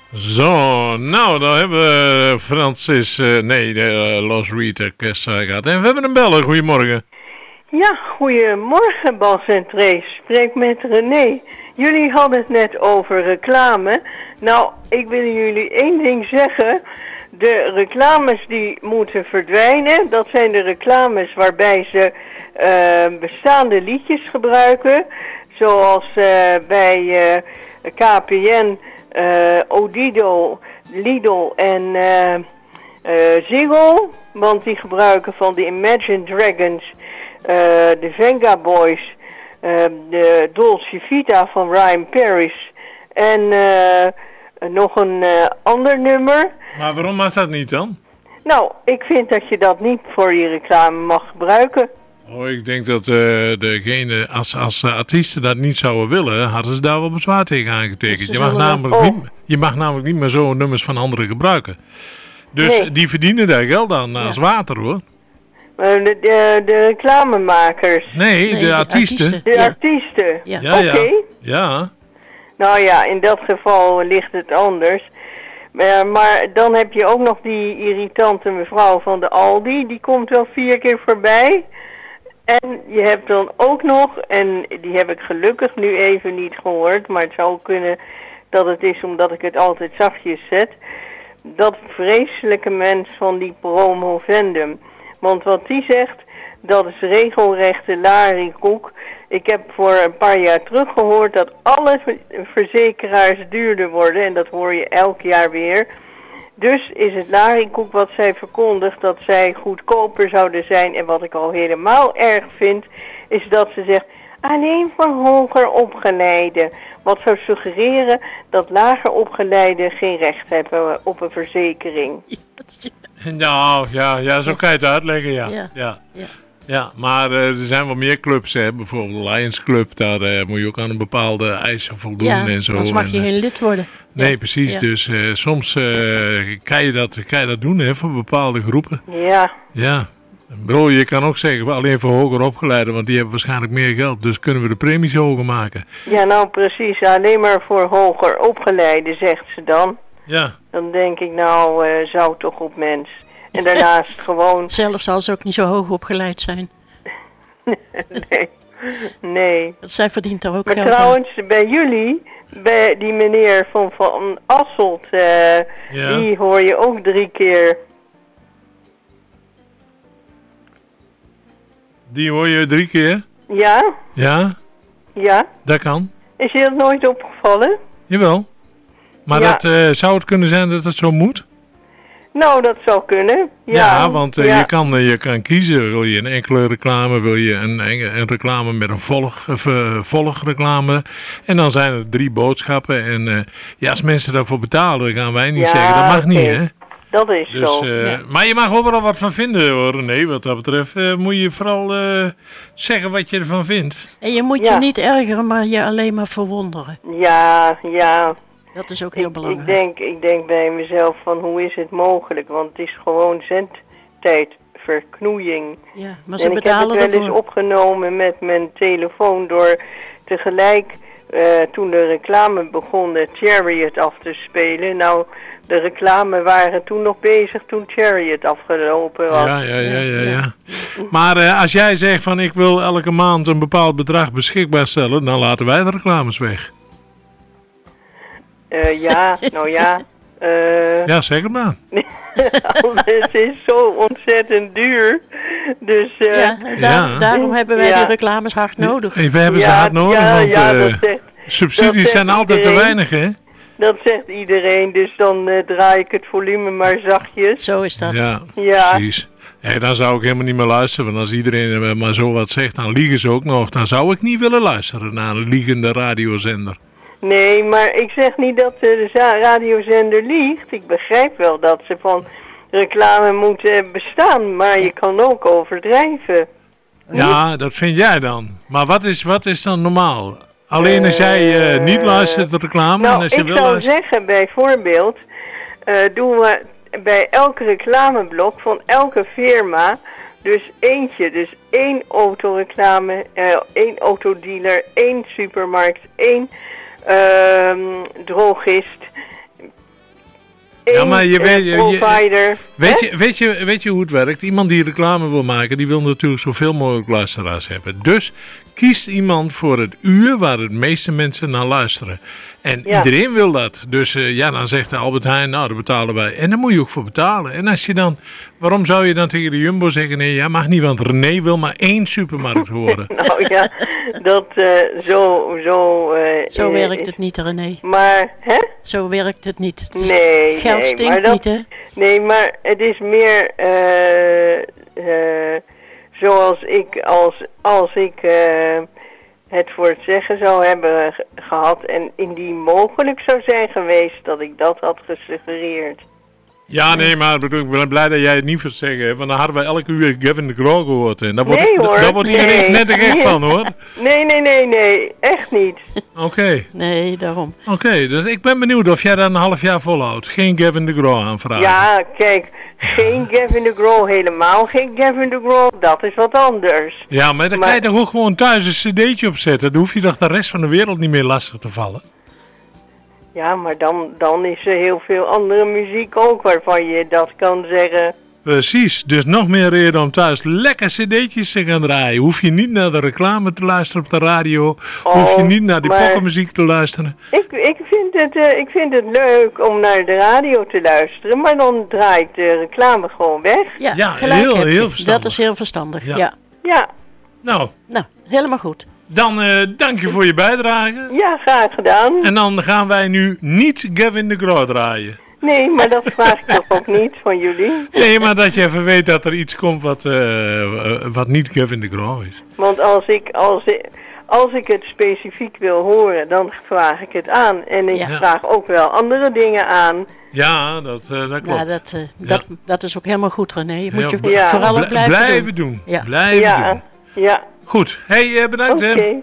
Zo, nou, dan hebben we Francis, Los Reed Orkest gehad. En we hebben een beller, goedemorgen. Ja, goedemorgen Bas en Trace. Spreek met René. Jullie hadden het net over reclame. Nou, ik wil jullie één ding zeggen. De reclames die moeten verdwijnen, dat zijn de reclames waarbij ze bestaande liedjes gebruiken. Zoals bij KPN, Odido, Lidl en Ziggo. Want die gebruiken van de Imagine Dragons, de Venga Boys, de Dolce Vita van Ryan Paris en nog een ander nummer. Maar waarom mag dat niet dan? Nou, ik vind dat je dat niet voor je reclame mag gebruiken. Oh, ik denk dat degene, als artiesten dat niet zouden willen, hadden ze daar wel bezwaar tegen aangetekend. Je mag namelijk niet meer zo nummers van anderen gebruiken. Dus die verdienen daar geld aan als water, hoor. De reclamemakers. Nee, de artiesten. De artiesten. Ja. Oké. Ja. Nou ja, in dat geval ligt het anders. Maar dan heb je ook nog die irritante mevrouw van de Aldi. Die komt wel 4 keer voorbij. En je hebt dan ook nog, en die heb ik gelukkig nu even niet gehoord, maar het zou kunnen dat het is omdat ik het altijd zachtjes zet. Dat vreselijke mens van die promovendum. Want wat die zegt, dat is regelrechte lariekoek. Ik heb voor een paar jaar terug gehoord dat alle verzekeraars duurder worden. En dat hoor je elk jaar weer. Dus is het lariekoek wat zij verkondigt dat zij goedkoper zouden zijn. En wat ik al helemaal erg vind, is dat ze zegt alleen voor hoger opgeleiden. Wat zou suggereren dat lager opgeleiden geen recht hebben op een verzekering. Nou, ja, zo kan je het uitleggen, ja, maar er zijn wel meer clubs, hè. Bijvoorbeeld de Lions Club, daar moet je ook aan een bepaalde eisen voldoen en zo. Anders mag je geen lid worden. Nee, precies, dus soms kan je dat doen, hè, voor bepaalde groepen. Ja. Ja, bro, je kan ook zeggen, alleen voor hoger opgeleiden, want die hebben waarschijnlijk meer geld, dus kunnen we de premies hoger maken. Ja, nou precies, alleen maar voor hoger opgeleiden, zegt ze dan. Ja. Dan denk ik, nou, zou toch op mens. En daarnaast gewoon... Zelf zal ze ook niet zo hoog opgeleid zijn. Nee. Zij verdient daar ook maar geld aan. Trouwens, bij jullie, bij die meneer van Asselt, die hoor je ook 3 keer. Die hoor je 3 keer? Ja. Ja? Ja. Dat kan. Is je dat nooit opgevallen? Jawel. Maar zou het kunnen zijn dat het zo moet? Nou, dat zou kunnen. Ja, want je kan kiezen. Wil je een enkele reclame, wil je een reclame met een volgreclame. En dan zijn er 3 boodschappen. En als mensen daarvoor betalen, dan gaan wij niet zeggen. Dat mag niet, hè? Dat is dus, zo. Maar je mag overal wat van vinden, hoor, René. Wat dat betreft moet je vooral zeggen wat je ervan vindt. En je moet je niet ergeren, maar je alleen maar verwonderen. Ja. Dat is ook heel belangrijk. Ik denk bij mezelf van hoe is het mogelijk? Want het is gewoon zendtijdverknoeiing. Ja, maar ze betalen ik heb het wel eens opgenomen met mijn telefoon door tegelijk, toen de reclame begon, de Chariot af te spelen. Nou, de reclame waren toen nog bezig toen Chariot afgelopen was. Ja. Maar als jij zegt van ik wil elke maand een bepaald bedrag beschikbaar stellen, dan laten wij de reclames weg. Ja. Ja, zeg het maar. Het is zo ontzettend duur. Dus, daarom hebben wij die reclames hard nodig. We hebben ze hard nodig, want subsidies zijn altijd te weinig, hè? Dat zegt iedereen, dus dan draai ik het volume maar zachtjes. Zo is dat. Ja. Precies. Dan zou ik helemaal niet meer luisteren, want als iedereen maar zo wat zegt, dan liegen ze ook nog. Dan zou ik niet willen luisteren naar een liegende radiozender. Nee, maar ik zeg niet dat de radiozender liegt. Ik begrijp wel dat ze van reclame moeten bestaan, maar je kan ook overdrijven. Ja, dat vind jij dan. Maar wat is dan normaal? Alleen als jij niet luistert de reclame? Nou, en als je ik zou zeggen bijvoorbeeld, doen we bij elk reclameblok van elke firma dus eentje. Dus 1 autoreclame, 1 autodealer, 1 supermarkt, 1 drogist. Ja, maar je weet, provider. weet je hoe het werkt? Iemand die reclame wil maken, die wil natuurlijk zoveel mogelijk luisteraars hebben. Dus kiest iemand voor het uur waar het meeste mensen naar luisteren. En iedereen wil dat. Dus dan zegt de Albert Heijn, nou, daar betalen wij. En daar moet je ook voor betalen. En als je dan, waarom zou je dan tegen de Jumbo zeggen, nee, jij mag niet, want René wil maar 1 supermarkt worden. Nou ja, dat Zo werkt het niet, René. Maar, hè? Zo werkt het niet. Nee, Geld stinkt maar niet, hè? Nee, maar het is meer zoals ik, als ik het voor het zeggen zou hebben gehad en indien mogelijk zou zijn geweest dat ik dat had gesuggereerd. Ja, nee, maar ik ben blij dat jij het niet wilt zeggen, want dan hadden we elke uur Gavin de Groot gehoord. En daar wordt iedereen net gek van, hoor. Nee, echt niet. Oké. Nee, daarom. Oké, dus ik ben benieuwd of jij dat een half jaar volhoudt. Geen Gavin de Groot aanvragen. Ja, kijk, geen Gavin de Groot, helemaal geen Gavin de Groot, dat is wat anders. Ja, maar dan kan je toch ook gewoon thuis een cd'tje opzetten. Dan hoef je toch de rest van de wereld niet meer lastig te vallen. Ja, maar dan is er heel veel andere muziek ook waarvan je dat kan zeggen. Precies, dus nog meer reden om thuis lekker cd'tjes te gaan draaien. Hoef je niet naar de reclame te luisteren op de radio. Hoef je niet naar die pokkenmuziek te luisteren. Ik vind het leuk om naar de radio te luisteren, maar dan draait de reclame gewoon weg. Ja, gelijk heel verstandig. Dat is heel verstandig, Ja. Nou, helemaal goed. Dan dank je voor je bijdrage. Ja, graag gedaan. En dan gaan wij nu niet Gavin de Groot draaien. Nee, maar dat vraag ik toch ook niet van jullie? Nee, maar dat je even weet dat er iets komt wat niet Gavin de Groot is. Want als ik het specifiek wil horen, dan vraag ik het aan. En ik vraag ook wel andere dingen aan. Ja, dat klopt. Ja, dat is ook helemaal goed, René. Moet je vooral ook blijven doen. Ja. Blijven doen. Ja. Goed. Hey, bedankt. Oké.